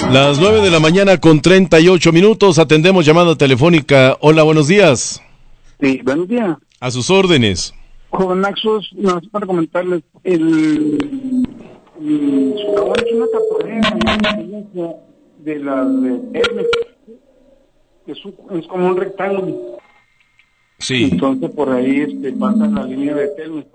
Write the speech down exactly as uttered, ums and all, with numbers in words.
Las nueve de la mañana con treinta y ocho minutos, atendemos llamada telefónica. Hola, buenos días. Sí, buenos días. A sus órdenes. Joven Naxos, no para comentarles, el, el socavón es una caponera de la de Hermes, es, un, es como un rectángulo. Sí. Entonces por ahí este, pasa la línea de Telmex